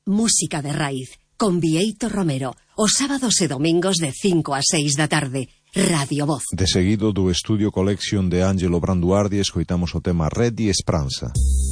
música de raíz, con Bieito Romero, os sábados e domingos de 5 a 6 da tarde. Radio Voz. De seguido do Estudio Collection de Ángelo Branduardi escoitamos o tema Red e Esperanza.